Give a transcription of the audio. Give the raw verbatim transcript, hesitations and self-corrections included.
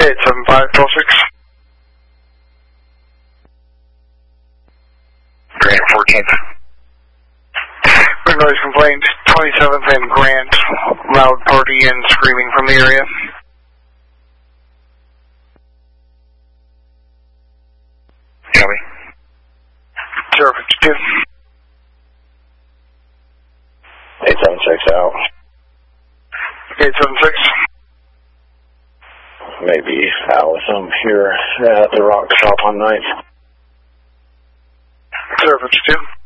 eight seven five, twelve six. Grant fourteenth. Quick noise complaint, twenty-seventh and Grant, loud party and screaming from the area. Copy. zero fifty-two. eight seven six out. eight seven six. Maybe Allison here at the Rock Shop on ninth. zero fifty-two.